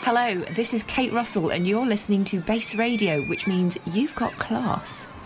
Hello, this is Kate Russell and you're listening to Base Radio, which means you've got class.